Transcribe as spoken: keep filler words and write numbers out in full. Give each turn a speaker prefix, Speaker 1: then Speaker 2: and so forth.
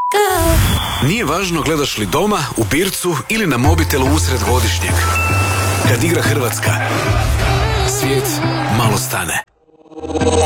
Speaker 1: Nije važno gledaš li doma, u bircu ili na mobitelu usred godišnjeg. Kad igra Hrvatska, svijet malo stane.